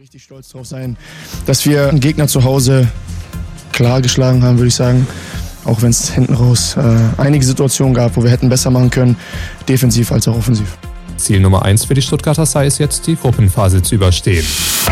richtig stolz drauf sein, dass wir einen Gegner zu Hause klar geschlagen haben, würde ich sagen. Auch wenn es hinten raus einige Situationen gab, wo wir hätten besser machen können, defensiv als auch offensiv. Ziel Nummer 1 für die Stuttgarter sei es jetzt, die Gruppenphase zu überstehen.